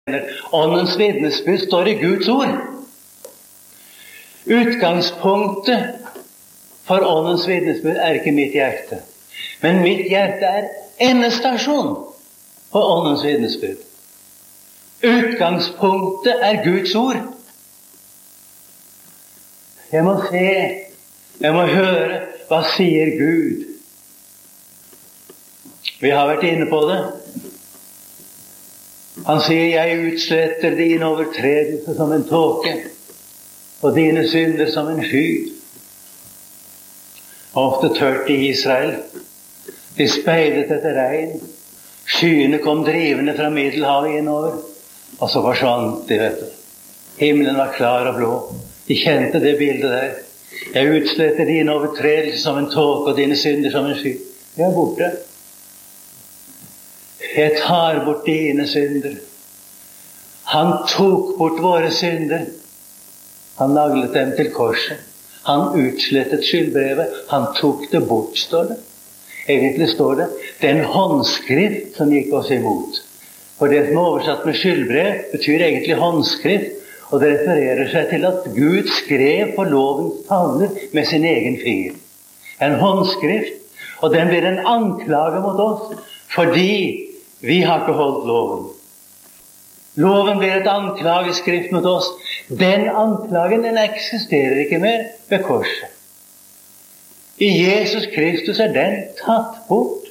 Åndens vitnesbyrd står i Guds ord. Utgangspunktet for åndens vitnesbyrd er ikke mitt hjerte. Men mitt hjerte er endestasjon for åndens vitnesbyrd. Utgangspunktet er Guds ord. Jeg må se, jeg må høre, hva sier Gud? Vi har vært inne på det. Han sier, jeg utsletter din overtredelse som en tåke, og dine synder som en sky. Ofte tørt i Israel. De speidet etter regn. Skyene kom drivende fra Middelhavet innover, og så forsvant de, vet du. Himmelen var klar og blå. De kjente det bildet der. Jeg utsletter din overtredelse som en tåke, og dine synder som en sky. De er borte. Jeg tar bort dine synder. Han tok bort våre synder. Han naglet dem til korset. Han utslettet skyldbrevet. Han tok det bort, står det. Egentlig står det, den håndskrift som gikk oss imot. For det som er oversatt med skyldbrev, betyr egentlig håndskrift. Og det refererer seg til at Gud skrev på lovens tavler med sin egen finger. En håndskrift. Og den blir en anklage mot oss, fordi vi har ikke holdt loven. Loven blir et anklageskrift mot oss. Den anklagen, den eksisterer ikke mer ved korset. I Jesus Kristus er den tatt bort.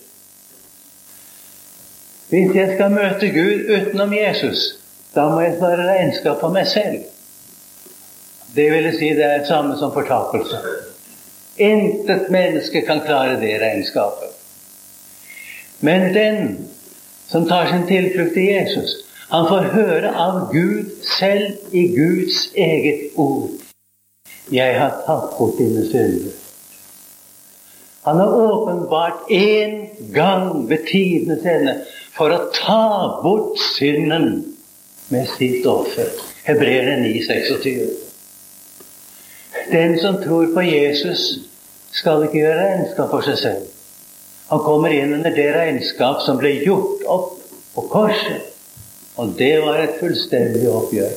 Hvis jeg skal møte Gud utenom Jesus, da må jeg svare regnskap for meg selv. Det vil si det er samme som fortapelse. Intet menneske kan klare det regnskapet. Men den som tar sin tilflukt til Jesus, han får høre av Gud selv i Guds eget ord. Jeg har tatt bort dine synder. Han har åpenbart en gang ved tidenes ende for å ta bort synden med sitt offer. Hebreerne 9:26. Den som tror på Jesus skal ikke gjøre regnskap for seg selv. Han kommer inn under det regnskap som ble gjort opp på korset. Og det var et fullstendig oppgjør.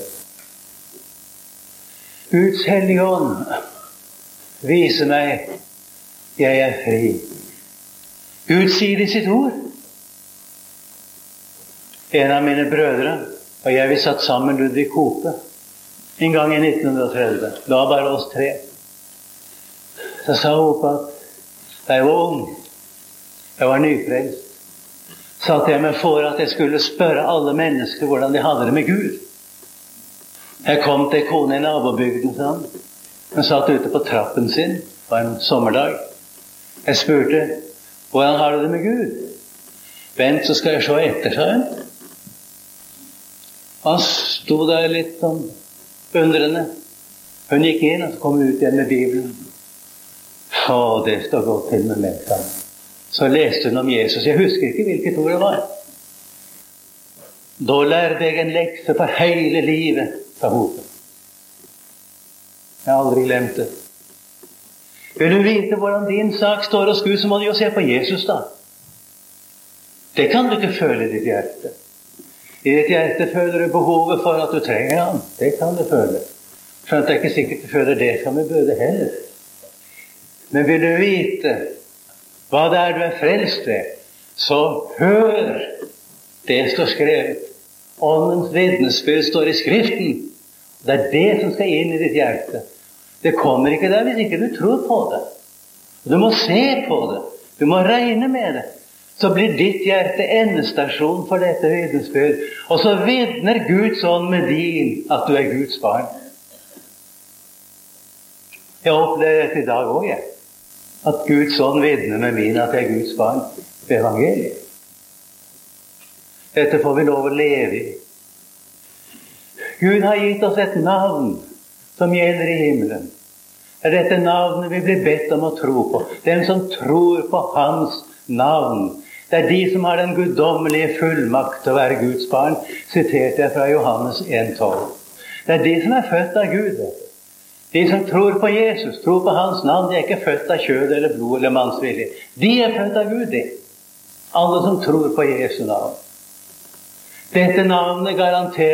Guds hellige ånd viser meg jeg er fri. Gud sier i sitt ord. En av mine brødre og jeg, vi satt sammen Ludvig Kope en gang i 1930. Det var bare oss tre. Så sa Kope at da jeg var ung, jeg var nyfrelst, satte jeg meg for at jeg skulle spørre alle mennesker hvordan de hadde det med Gud. Jeg kom til en kone i nabobygden, sa han. Hun satt ute på trappen sin på en sommerdag. Jeg spurte, hvordan har du det med Gud? Vent, så skal jeg se etter, sa hun. Han sto der litt sånn undrende. Hun gikk inn, og så kom hun ut igjen med Bibelen. Å, det står godt til med meg, sa han. Så leste hun om Jesus. Jeg husker ikke hvilket ord det var. Da lærte jeg en lekse for hele livet, sa Hope. Jeg har aldri glemt det. Vil du vite hvordan din sak står hos Gud, så må du jo se på Jesus da. Det kan du ikke føle i ditt hjerte. I ditt hjerte føler du behovet for at du trenger ham. Det kan du føle. Skjønt det er ikke sikkert du føler det som vi burde heller. Men vil du vite hva det er du er frelst ved, så hør det står skrevet. Åndens vitnesbyrd står i Skriften. Det er det som skal inn i ditt hjerte. Det kommer ikke der hvis ikke du tror på det. Du må se på det. Du må regne med det. Så blir ditt hjerte endestasjon for dette vitnesbyrd. Og så vitner Guds ånd med din at du er Guds barn. Jeg opplever dette i dag også, jeg. At Guds ånd vitner med min at jeg er Guds barn ved evangeliet. Dette får vi lov å leve i. Gud har gitt oss et navn som gjelder i himmelen. Det er dette navnet vi blir bedt om å tro på. Den som tror på hans navn. Det er de som har den guddommelige fullmakt til å være Guds barn, siterte jeg fra Johannes 1,12. Det er de som er født av Gud, vet du. De som tror på Jesus, tror på hans navn, de er ikke født av kjød eller blod eller mannsvilje. De er født av Gud, de. Alle som tror på Jesu navn. Dette navnet garanterer